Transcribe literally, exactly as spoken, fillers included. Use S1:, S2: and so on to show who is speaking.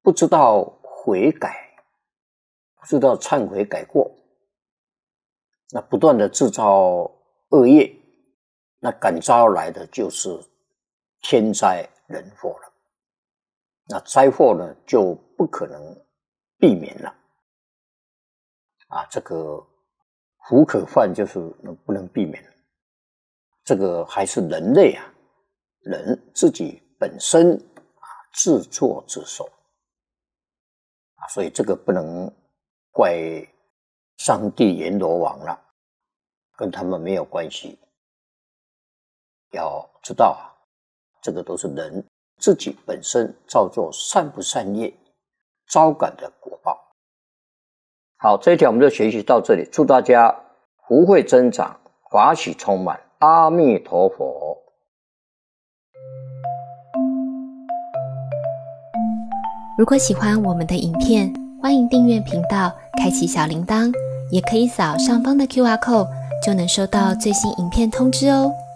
S1: 不知道悔改，不知道忏悔改过，那不断的制造恶业，那感召来的就是天灾人祸了。那灾祸呢就不可能避免了啊，这个福可犯就是不能避免，这个还是人类啊，人自己本身啊自作自受啊，所以这个不能怪上帝阎罗王了，跟他们没有关系。要知道啊，这个都是人自己本身造作善不善业招感的果报。好，这一条我们就学习到这里，祝大家福慧增长，法喜充满，阿弥陀佛。
S2: 如果喜欢我们的影片，欢迎订阅频道，开启小铃铛，也可以扫上方的 Q R code， 就能收到最新影片通知哦。